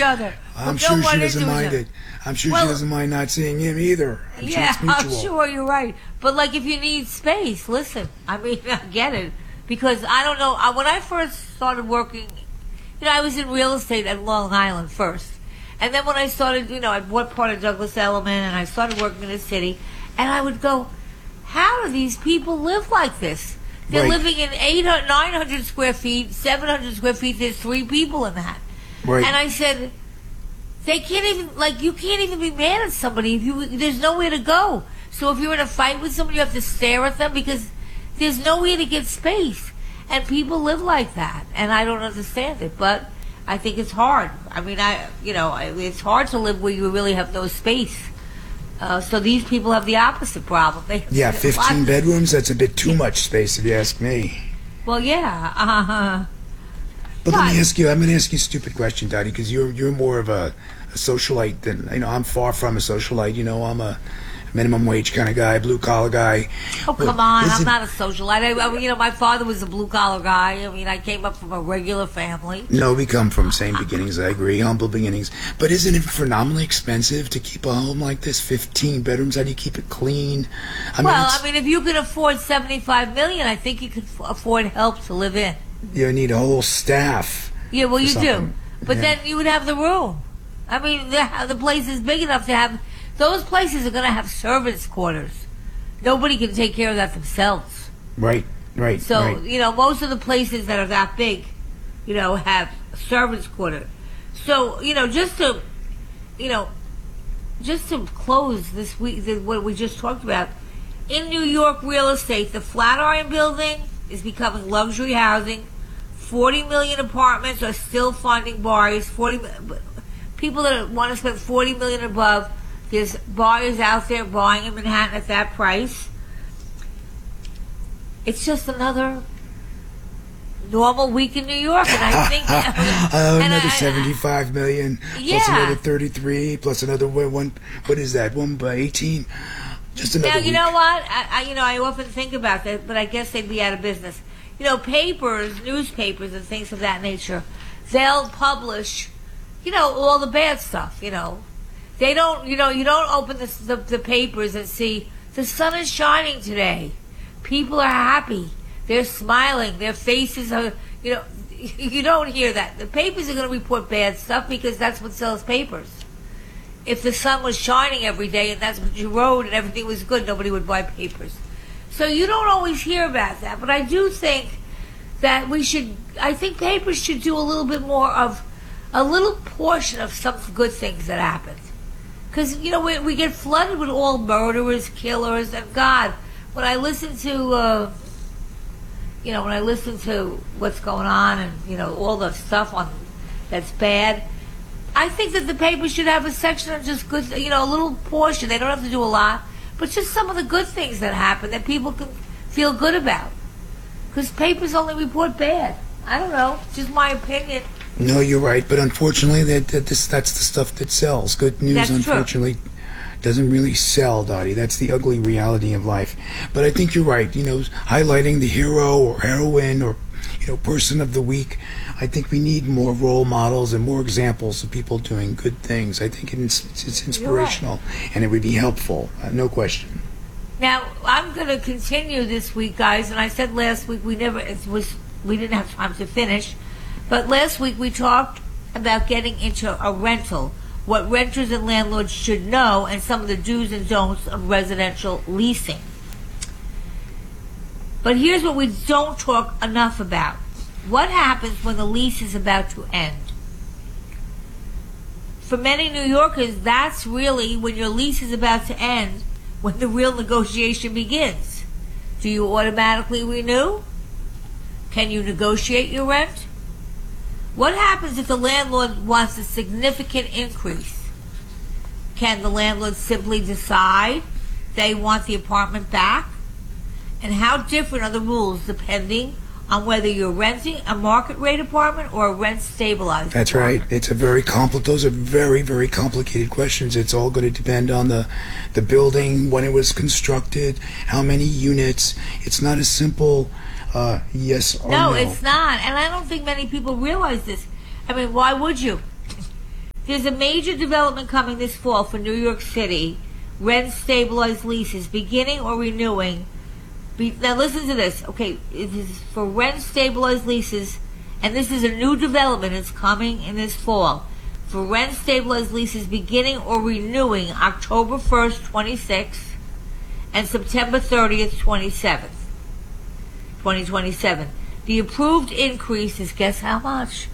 other. I'm sure she doesn't mind it. I'm sure she doesn't mind not seeing him either. I'm sure it's mutual. I'm sure you're right. But like, if you need space, listen. I mean, I get it, because I don't know. When I first started working, I was in real estate at Long Island first, and then when I started, I bought part of Douglas Elliman, and I started working in the city, and I would go, how do these people live like this? They're living in 800, 900 square feet, 700 square feet. There's 3 people in that. Right. And I said, they can't even, you can't even be mad at somebody if there's nowhere to go. So if you're in a fight with somebody, you have to stare at them because there's nowhere to get space. And people live like that. And I don't understand it. But I think it's hard. I mean, it's hard to live where you really have no space. So these people have the opposite problem. 15 bedrooms, that's a bit too much space if you ask me. Well, yeah. But let me ask you, I'm going to ask you a stupid question, Dottie, because you're more of a socialite than, I'm far from a socialite. I'm a minimum wage kind of guy, blue collar guy. Oh, come on, I'm not a socialite. My father was a blue collar guy. I mean, I came up from a regular family. No, we come from same beginnings, I agree, humble beginnings. But isn't it phenomenally expensive to keep a home like this, 15 bedrooms? How do you keep it clean? I mean, if you could afford $75 million, I think you could afford help to live in. You need a whole staff. Yeah, well, you do. But then you would have the room. I mean, the place is big enough to have... Those places are going to have servants' quarters. Nobody can take care of that themselves. Right. So, most of the places that are that big, have servants' quarters. So, just to close this week, what we just talked about, in New York real estate, the Flatiron Building is becoming luxury housing. 40 million apartments are still finding buyers. People that want to spend 40 million above. There's buyers out there buying in Manhattan at that price. It's just another normal week in New York, and I think another 75 million plus another 33 plus another one. What is that? 1 by 18. Just another. Now you know what? I often think about that, but I guess they'd be out of business. Papers, newspapers, and things of that nature, they'll publish, all the bad stuff. They don't, you don't open the papers and see the sun is shining today. People are happy. They're smiling. Their faces are, you don't hear that. The papers are going to report bad stuff because that's what sells papers. If the sun was shining every day and that's what you wrote and everything was good, nobody would buy papers. So you don't always hear about that. But I do think that I think papers should do a little bit more of a little portion of some good things that happened. Because, we get flooded with all murderers, killers, and God, when I listen to, what's going on and, all the stuff that's bad, I think that the paper should have a section of just good, a little portion. They don't have to do a lot, but just some of the good things that happen that people can feel good about. Because papers only report bad. I don't know, just my opinion. No, you're right, but unfortunately, that's the stuff that sells. Good news, that's unfortunately, doesn't really sell, Dottie. That's the ugly reality of life. But I think you're right. Highlighting the hero or heroine or person of the week. I think we need more role models and more examples of people doing good things. I think it's inspirational, and it would be helpful, no question. Now I'm going to continue this week, guys. And I said last week we didn't have time to finish. But last week we talked about getting into a rental, what renters and landlords should know, and some of the do's and don'ts of residential leasing. But here's what we don't talk enough about. What happens when the lease is about to end? For many New Yorkers, that's really when your lease is about to end, when the real negotiation begins. Do you automatically renew? Can you negotiate your rent? What happens if the landlord wants a significant increase? Can the landlord simply decide they want the apartment back? And how different are the rules depending on whether you're renting a market rate apartment or a rent stabilized That's apartment? right. It's those are very, very complicated questions. It's all going to depend on the building, when it was constructed, how many units. It's not as simple yes or no. No, it's not. And I don't think many people realize this. I mean, why would you? There's a major development coming this fall for New York City rent-stabilized leases beginning or renewing. Now listen to this. Okay, it is for rent-stabilized leases, and this is a new development. It's coming in this fall. For rent-stabilized leases beginning or renewing October 1st, 26th, and September 30th, 2027. The approved increase is, guess how much?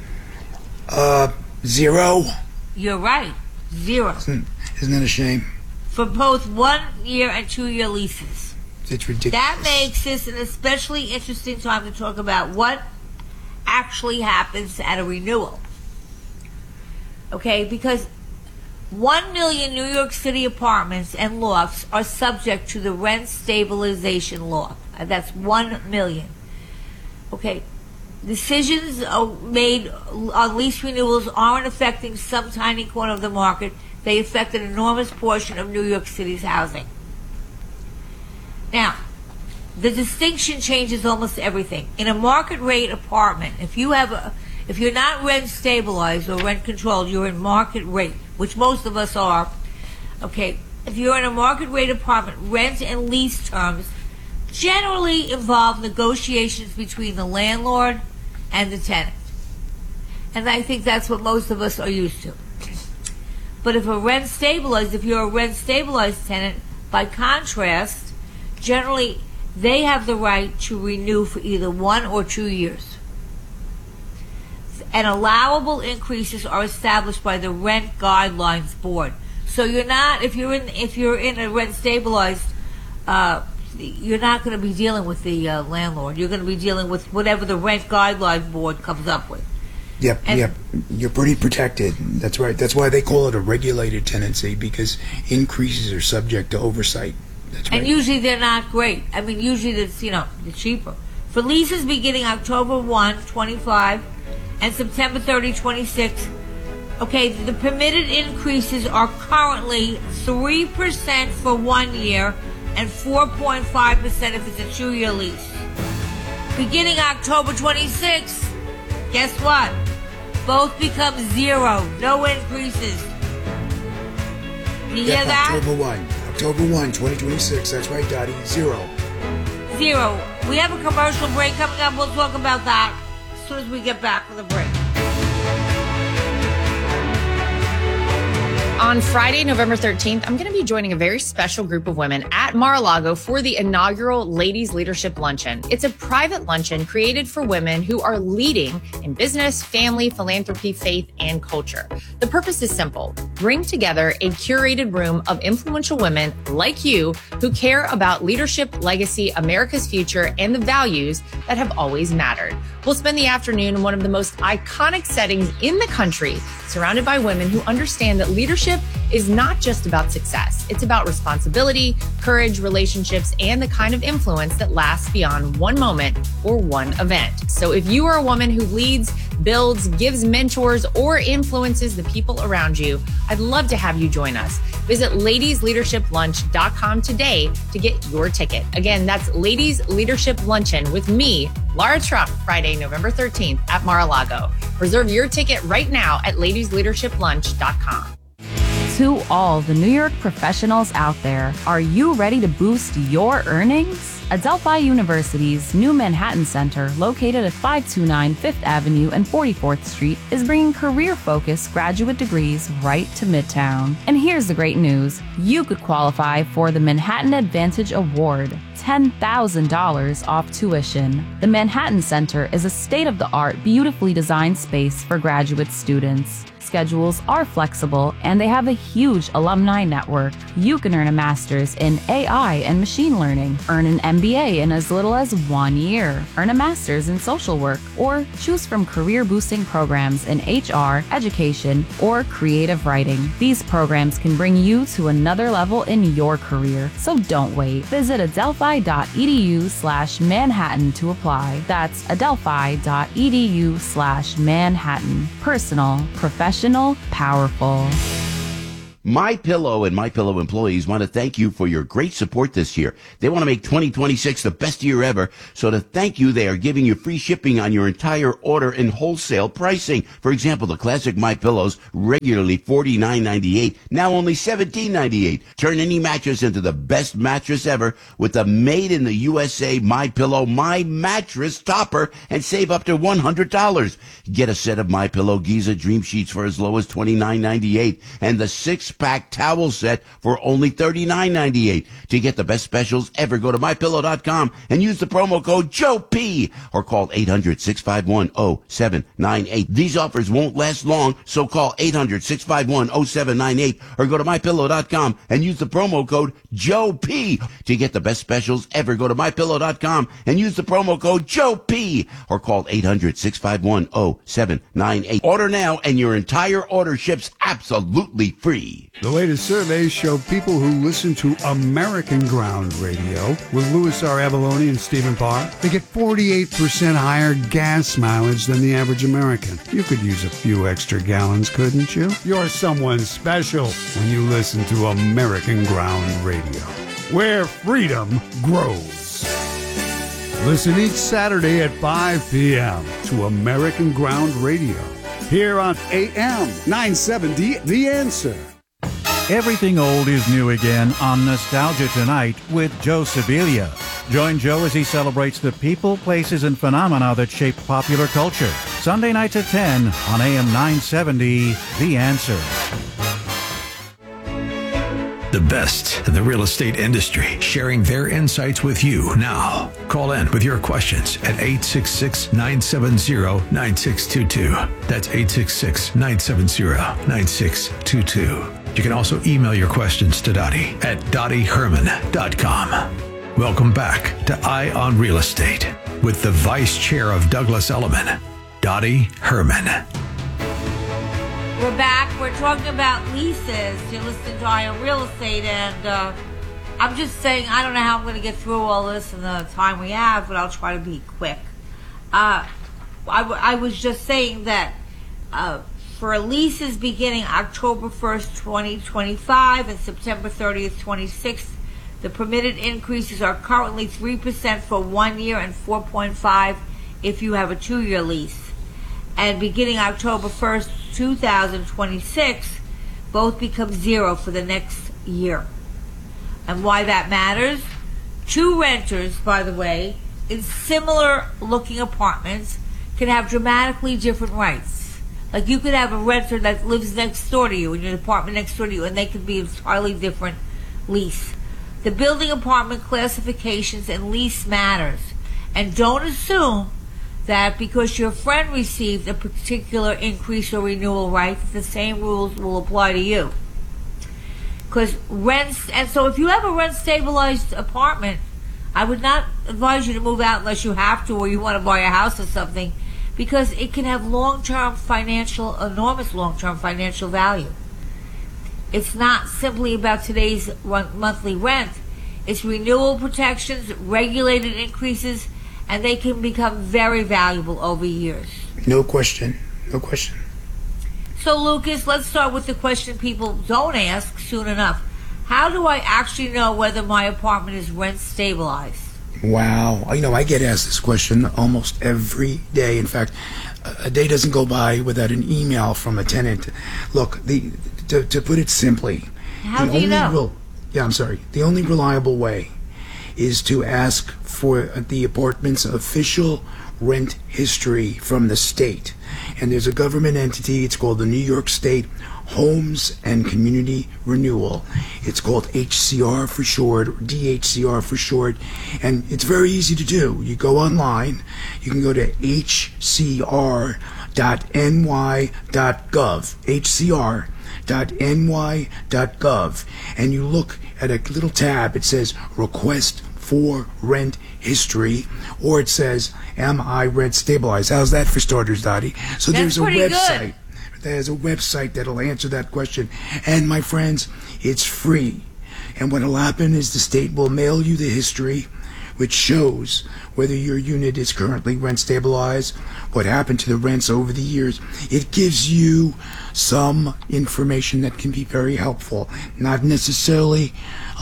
0. You're right, 0. Isn't that a shame? For both 1-year and 2-year leases. It's ridiculous. That makes this an especially interesting time to talk about what actually happens at a renewal. Okay, because 1 million New York City apartments and lofts are subject to the rent stabilization law. That's 1 million. Okay, decisions made on lease renewals aren't affecting some tiny corner of the market. They affect an enormous portion of New York City's housing. Now, the distinction changes almost everything. In a market rate apartment, if you're not rent stabilized or rent controlled, you're in market rate, which most of us are. Okay, if you're in a market rate apartment, rent and lease terms generally involve negotiations between the landlord and the tenant. And I think that's what most of us are used to. But if you're a rent stabilized tenant, by contrast, generally they have the right to renew for either 1 or 2 years. And allowable increases are established by the Rent Guidelines Board. So you're not, if you're in a rent stabilized, you're not going to be dealing with the landlord. You're going to be dealing with whatever the Rent Guidelines Board comes up with. Yep. You're pretty protected. That's right. That's why they call it a regulated tenancy, because increases are subject to oversight. That's right. And usually they're not great. I mean, usually it's, they're cheaper. For leases beginning October 1, 25, and September 30, 26, okay, the permitted increases are currently 3% for 1 year and 4.5% if it's a 2-year lease. Beginning October 26, guess what? Both become 0. No increases. You hear that? October 1, 2026. That's right, Dottie. 0. We have a commercial break coming up. We'll talk about that as soon as we get back from the break. On Friday, November 13th, I'm going to be joining a very special group of women at Mar-a-Lago for the inaugural Ladies Leadership Luncheon. It's a private luncheon created for women who are leading in business, family, philanthropy, faith, and culture. The purpose is simple. Bring together a curated room of influential women like you who care about leadership, legacy, America's future, and the values that have always mattered. We'll spend the afternoon in one of the most iconic settings in the country, surrounded by women who understand that leadership is not just about success. It's about responsibility, courage, relationships, and the kind of influence that lasts beyond one moment or one event. So if you are a woman who leads, builds, gives mentors, or influences the people around you, I'd love to have you join us. Visit ladiesleadershiplunch.com today to get your ticket. Again, that's Ladies Leadership Luncheon with me, Lara Trump, Friday, November 13th at Mar-a-Lago. Reserve your ticket right now at ladiesleadershiplunch.com. To all the New York professionals out there, are you ready to boost your earnings? Adelphi University's new Manhattan Center, located at 529 Fifth Avenue and 44th Street, is bringing career-focused graduate degrees right to Midtown. And here's the great news. You could qualify for the Manhattan Advantage Award, $10,000 off tuition. The Manhattan Center is a state-of-the-art, beautifully designed space for graduate students. Schedules are flexible, and they have a huge alumni network. You can earn a master's in AI and machine learning, earn an MBA in as little as 1 year, earn a master's in social work, or choose from career-boosting programs in HR, education, or creative writing. These programs can bring you to another level in your career, so don't wait. Visit adelphi.edu/Manhattan to apply. That's adelphi.edu/Manhattan. Personal, professional, powerful. MyPillow and MyPillow employees want to thank you for your great support this year. They want to make 2026 the best year ever. So to thank you, they are giving you free shipping on your entire order and wholesale pricing. For example, the classic MyPillows, regularly $49.98, now only $17.98. Turn any mattress into the best mattress ever with the made in the USA MyPillow My Mattress Topper and save up to $100. Get a set of MyPillow Giza Dream Sheets for as low as $29.98 and the 6-pack towel set for only $39.98. To get the best specials ever, go to MyPillow.com and use the promo code JOEP or call 800-651-0798. These offers won't last long, so call 800-651-0798 or go to MyPillow.com and use the promo code JOEP. To get the best specials ever, go to MyPillow.com and use the promo code JOEP or call 800-651-0798. Order now and your entire order ships absolutely free. The latest surveys show people who listen to American Ground Radio with Louis R. Avalone and Stephen Parr, they get 48% higher gas mileage than the average American. You could use a few extra gallons, couldn't you? You're someone special when you listen to American Ground Radio, where freedom grows. Listen each Saturday at 5 p.m. to American Ground Radio, here on AM 970, The Answer. Everything old is new again on Nostalgia Tonight with Joe Sibilia. Join Joe as he celebrates the people, places, and phenomena that shaped popular culture. Sunday nights at 10 on AM 970, The Answer. The best in the real estate industry, sharing their insights with you now. Call in with your questions at 866-970-9622. That's 866-970-9622. You can also email your questions to Dottie at DottieHerman.com. Welcome back to Eye on Real Estate with the Vice Chair of Douglas Elliman, Dottie Herman. We're back. We're talking about leases. You're listening to Eye on Real Estate, and I'm just saying I don't know how I'm going to get through all this in the time we have, but I'll try to be quick. I was just saying that for leases beginning October 1st, 2025 and September 30th, 26th, the permitted increases are currently 3% for 1 year and 4.5% if you have a 2-year lease. And beginning October 1st, 2026, both become 0 for the next year. And why that matters? 2 renters, by the way, in similar looking apartments can have dramatically different rights. Like you could have a renter that lives next door to you in your apartment next door to you, and they could be a entirely different lease. The building apartment classifications and lease matters. And don't assume that because your friend received a particular increase or renewal right, the same rules will apply to you. Because rents, and so if you have a rent-stabilized apartment, I would not advise you to move out unless you have to or you want to buy a house or something, because it can have enormous long-term financial value. It's not simply about today's monthly rent. It's renewal protections, regulated increases, and they can become very valuable over years. No question. No question. So, Lucas, let's start with the question people don't ask soon enough. How do I actually know whether my apartment is rent stabilized? Wow. I get asked this question almost every day. In fact, a day doesn't go by without an email from a tenant. Look, to put it simply, how do you know? The only reliable way is to ask for the apartment's official rent history from the state. And there's a government entity, it's called the New York State Homes and Community Renewal. It's called HCR for short, or DHCR for short, and it's very easy to do. You go online, you can go to hcr.ny.gov, hcr.ny.gov, and you look at a little tab. It says Request for Rent History, or it says, Am I rent stabilized? How's that for starters, Dottie? So That's there's a website. Good. There's a website that'll answer that question. And my friends, it's free. And what will happen is the state will mail you the history which shows whether your unit is currently rent stabilized, what happened to the rents over the years. It gives you some information that can be very helpful. Not necessarily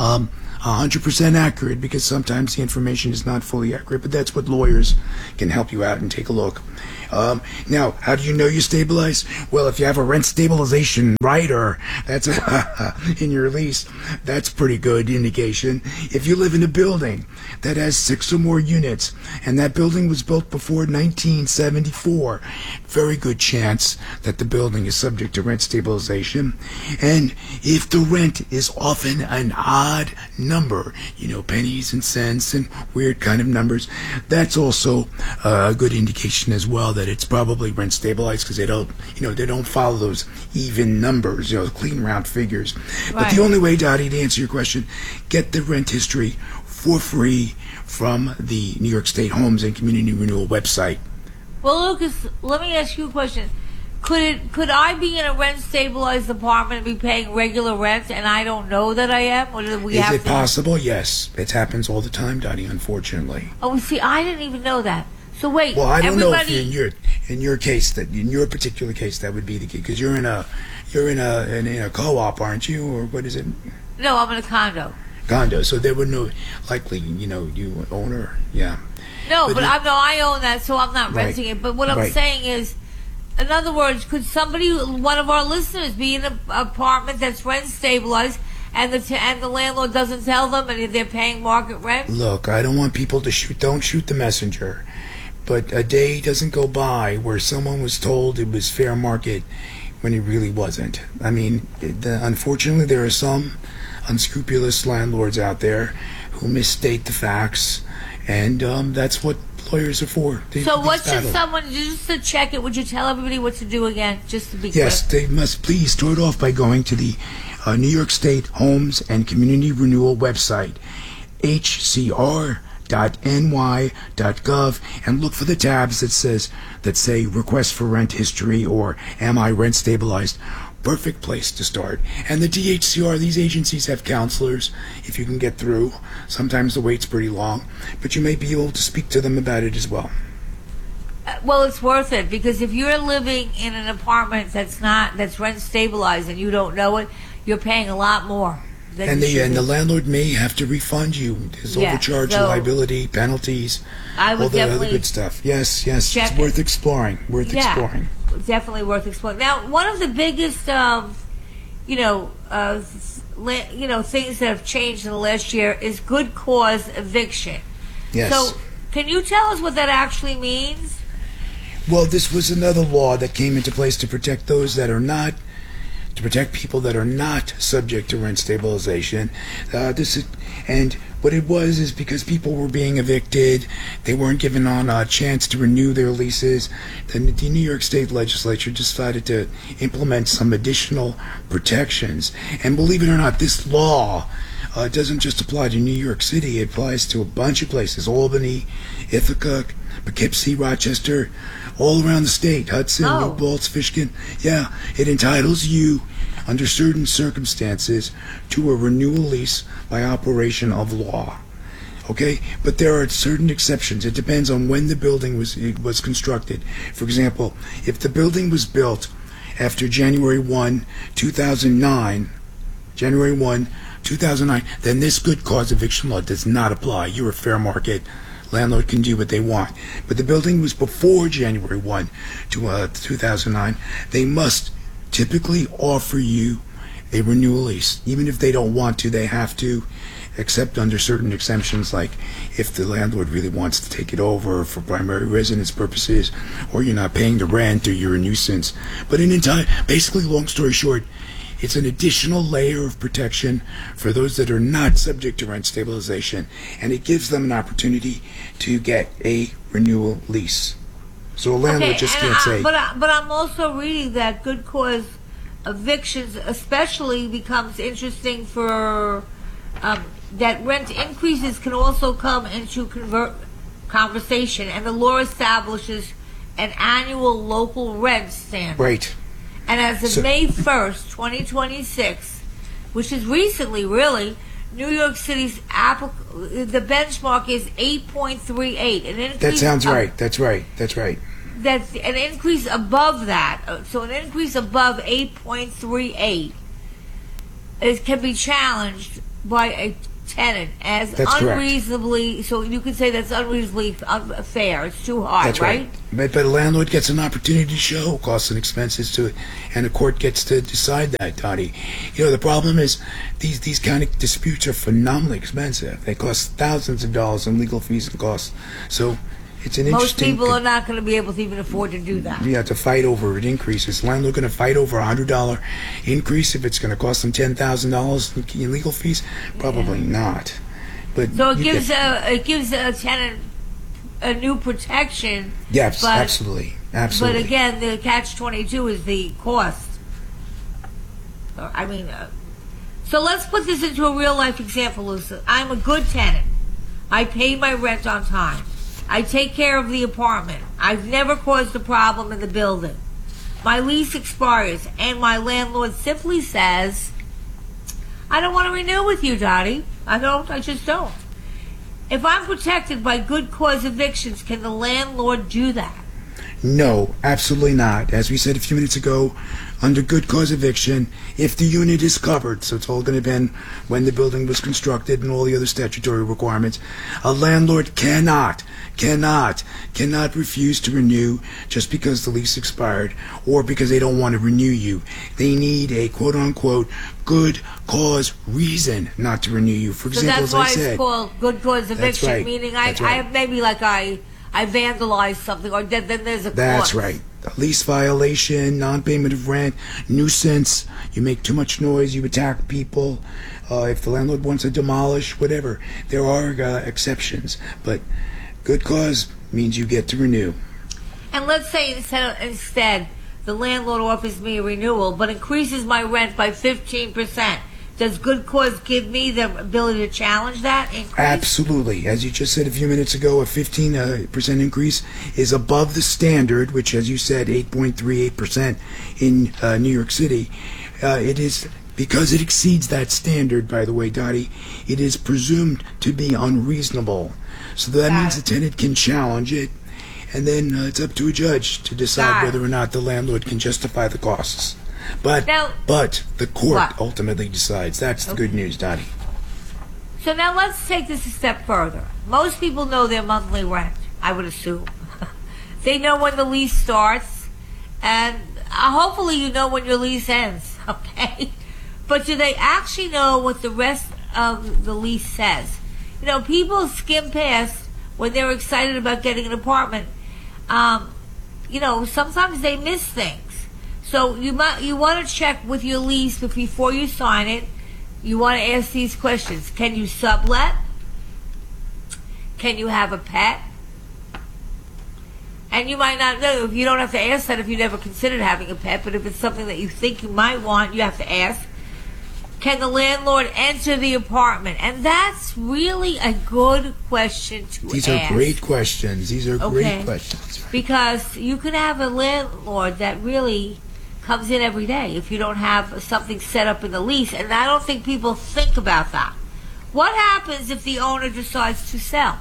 100% accurate, because sometimes the information is not fully accurate, but that's what lawyers can help you out and take a look. Now, how do you know you're stabilized? Well, if you have a rent stabilization rider that's in your lease, that's pretty good indication. If you live in a building that has 6 or more units, and that building was built before 1974, very good chance that the building is subject to rent stabilization. And if the rent is often an odd number, pennies and cents and weird kind of numbers, that's also a good indication as well that it's probably rent stabilized, because they don't follow those even numbers, clean round figures. Right. But the only way, Dottie, to answer your question, get the rent history for free from the New York State Homes and Community Renewal website. Well, Lucas, let me ask you a question. Could I be in a rent stabilized apartment and be paying regular rent, and I don't know that I am? Or do we Is it possible? Yes, it happens all the time, Dottie. Unfortunately. Oh, see, I didn't even know that. So wait. Well, I don't know if everybody... in your case, that in your particular case that would be the case, because you're in a co-op, aren't you, or what is it? No, I'm in a condo. So there would no likely, you owner, yeah. No, but I own that, so I'm not renting it. But what I'm saying is, in other words, could one of our listeners, be in an apartment that's rent stabilized, and the landlord doesn't tell them, and if they're paying market rent? Look, I don't want people to don't shoot the messenger, but a day doesn't go by where someone was told it was fair market when it really wasn't. I mean, unfortunately, there are some unscrupulous landlords out there who misstate the facts, and that's what lawyers are for. So what should someone do just to check it? Would you tell everybody what to do again, just to be clear? Yes, they must please start off by going to the New York State Homes and Community Renewal website, hcr.ny.gov, and look for the tabs that say request for rent history or am I rent stabilized. Perfect place to start. And the DHCR, these agencies have counselors if you can get through. Sometimes the wait's pretty long, but you may be able to speak to them about it as well. Well, it's worth it, because if you're living in an apartment that's rent stabilized and you don't know it, you're paying a lot more. And the landlord may have to refund you. There's overcharge, liability, penalties, all the other good stuff. Yes, it's worth exploring. Exploring. Definitely worth exploring. Now, one of the biggest, things that have changed in the last year is good cause eviction. Yes. So, can you tell us what that actually means? Well, this was another law that came into place to protect people that are not subject to rent stabilization. And what it was is because people were being evicted, they weren't given a chance to renew their leases. Then the New York State Legislature decided to implement some additional protections. And believe it or not, this law doesn't just apply to New York City. It applies to a bunch of places: Albany, Ithaca, Poughkeepsie, Rochester, all around the state, Hudson, New Paltz, Fishkill. Yeah, it entitles you, under certain circumstances, to a renewal lease by operation of law. Okay? But there are certain exceptions. It depends on when the building was constructed. For example, if the building was built after January 1, 2009, then this good cause eviction law does not apply. You're a fair market. Landlord can do what they want. But the building was before January 1, 2009. They must typically offer you a renewal lease. Even if they don't want to, they have to, except under certain exemptions, like if the landlord really wants to take it over for primary residence purposes, or you're not paying the rent, or you're a nuisance. But basically, long story short, it's an additional layer of protection for those that are not subject to rent stabilization, and it gives them an opportunity to get a renewal lease. So a landlord just can't say. But I'm also reading that good cause evictions especially becomes interesting for that rent increases can also come into conversation, and the law establishes an annual local rent standard. Right. And as of May 1st, 2026, which is recently, really, New York City's the benchmark is 8.38. An increase That sounds right. That's right. That's right. That's an increase above that. So an increase above 8.38 can be challenged by a tenant as That's unreasonably. Correct. So you could say that's unreasonably unfair. It's too hard, That's right? But a landlord gets an opportunity to show costs and expenses to it, and the court gets to decide that, Dottie. You know, the problem is these kind of disputes are phenomenally expensive. They cost thousands of dollars in legal fees and costs. So it's an Most interesting... people are not going to be able to even afford to do that. You have to fight over it increases. Landlord going to fight over $100 increase if it's going to cost them $10,000 in legal fees? Probably not. But so it gives a tenant a new protection. Yes, absolutely. But again, the catch-22 is the cost. I mean, so let's put this into a real-life example, Lucy. I'm a good tenant. I pay my rent on time. I take care of the apartment. I've never caused a problem in the building. My lease expires, and my landlord simply says, I don't want to renew with you, Dottie. I just don't. If I'm protected by good cause evictions, can the landlord do that? No, absolutely not. As we said a few minutes ago, under good cause eviction, if the unit is covered, so it's all going to depend when the building was constructed and all the other statutory requirements, a landlord cannot refuse to renew just because the lease expired or because they don't want to renew you. They need a quote-unquote good cause reason not to renew you. For example, as I said... So that's why it's called good cause eviction, right. Meaning I vandalized something, or then there's a That's cause. right. A lease violation, non-payment of rent, nuisance, you make too much noise, you attack people, if the landlord wants to demolish, whatever. There are exceptions, but good cause means you get to renew. And let's say instead the landlord offers me a renewal but increases my rent by 15%. Does good cause give me the ability to challenge that increase? Absolutely. As you just said a few minutes ago, a 15% increase is above the standard, which, as you said, 8.38% in New York City. It is, because it exceeds that standard, by the way, Dottie, it is presumed to be unreasonable. So that means the tenant can challenge it, and then it's up to a judge to decide whether or not the landlord can justify the costs. But the court ultimately decides. That's the good news, Dottie. So now let's take this a step further. Most people know their monthly rent, I would assume. They know when the lease starts, and hopefully you know when your lease ends, okay? But do they actually know what the rest of the lease says? You know, people skim past when they're excited about getting an apartment. You know, sometimes they miss things. So you want to check with your lease before you sign it. You want to ask these questions. Can you sublet? Can you have a pet? And you might not know. If you don't have to ask that if you never considered having a pet, but if it's something that you think you might want, you have to ask. Can the landlord enter the apartment? And that's really a good question to ask. These are great questions. Great questions. Because you can have a landlord that really comes in every day if you don't have something set up in the lease, and I don't think people think about that. What happens if the owner decides to sell?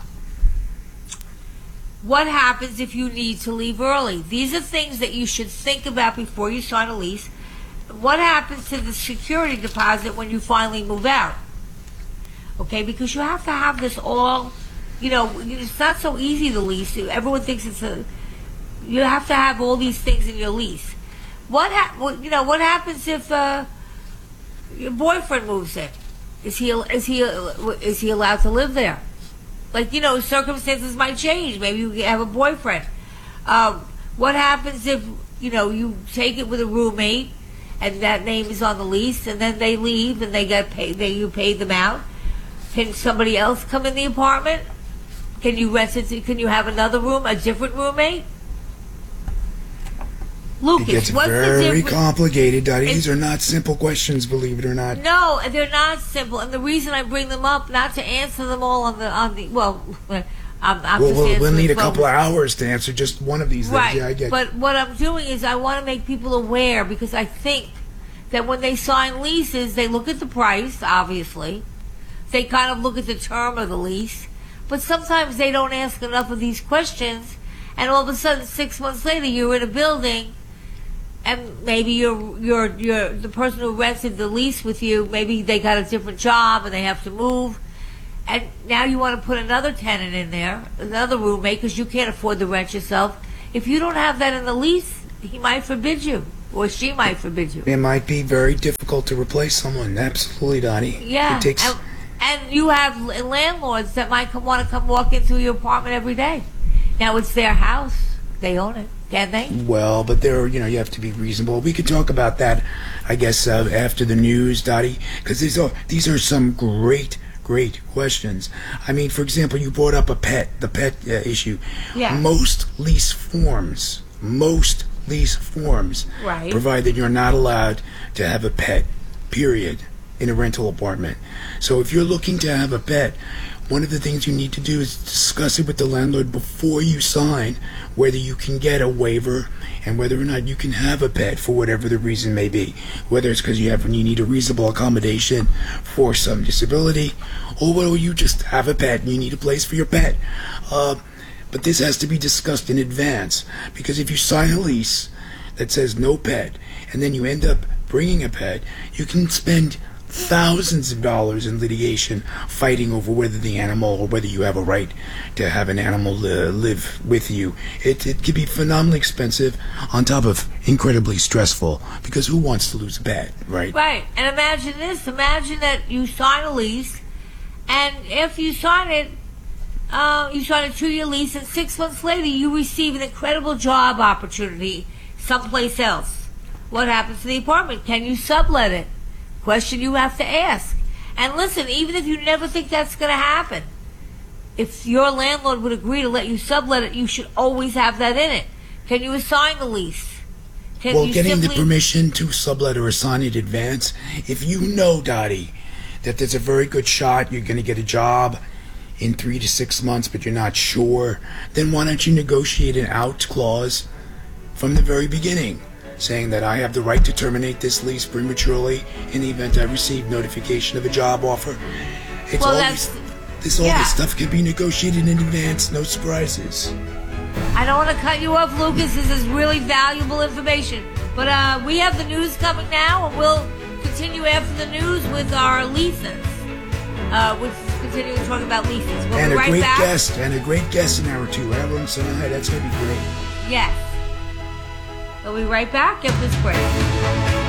What happens if you need to leave early? These are things that you should think about before you sign a lease. What happens to the security deposit when you finally move out? Okay, because you have to have this all, you know, it's not so easy to lease. Everyone thinks you have to have all these things in your lease. What happens if your boyfriend moves in? Is he allowed to live there? Like, you know, circumstances might change. Maybe you have a boyfriend. What happens if, you know, you take it with a roommate and that name is on the lease, and then they leave and they get paid? You paid them out. Can somebody else come in the apartment? Can you rent it? Can you have another room, a different roommate? Lucas, it gets very complicated, Dottie. These are not simple questions, believe it or not. No, they're not simple, and the reason I bring them up, not to answer them all on the. Well, we'll need a couple of hours to answer just one of these things. Right. Yeah, I get. But what I'm doing is I want to make people aware, because I think that when they sign leases, they look at the price, obviously, They kind of look at the term of the lease, but sometimes they don't ask enough of these questions, and all of a sudden 6 months later you're in a building, and maybe you're the person who rented the lease with you, maybe they got a different job and they have to move, and now you want to put another tenant in there, another roommate, because you can't afford the rent yourself. If you don't have that in the lease, he might forbid you, or she might forbid you. It might be very difficult to replace someone. Absolutely, Donnie. Yeah. It takes... And you have landlords that might want to come walk into your apartment every day. Now, it's their house. They own it. Can they? Well, but you have to be reasonable. We could talk about that, I guess, after the news, Dottie, because these are some great questions. I mean, for example, you brought up the pet issue. Yeah. Most lease forms right. provide that you're not allowed to have a pet, period, in a rental apartment. So if you're looking to have a pet, one of the things you need to do is discuss it with the landlord before you sign whether you can get a waiver and whether or not you can have a pet for whatever the reason may be. Whether it's because you need a reasonable accommodation for some disability, or whether you just have a pet and you need a place for your pet. But this has to be discussed in advance, because if you sign a lease that says no pet and then you end up bringing a pet, you can spend thousands of dollars in litigation fighting over whether the animal or whether you have a right to have an animal live with you. It can be phenomenally expensive on top of incredibly stressful, because who wants to lose a pet, right? Right. And imagine this. Imagine that you sign a lease, and if you sign it, you sign a 2-year lease, and 6 months later you receive an incredible job opportunity someplace else. What happens to the apartment? Can you sublet it? Question you have to ask. And listen, even if you never think that's going to happen, if your landlord would agree to let you sublet it, you should always have that in it. Can you assign the lease? Getting the permission to sublet or assign in advance, if you know, Dottie, that there's a very good shot you're going to get a job in 3 to 6 months, but you're not sure, then why don't you negotiate an out clause from the very beginning, saying that I have the right to terminate this lease prematurely in the event I receive notification of a job offer. This stuff can be negotiated in advance, no surprises. I don't want to cut you off, Lucas. This is really valuable information. But we have the news coming now, and we'll continue after the news with our leases. We'll continue to talk about leases. We'll be right back. And a great guest in hour 2, Alan Sinai. That's going to be great. Yes. We'll be right back after this break.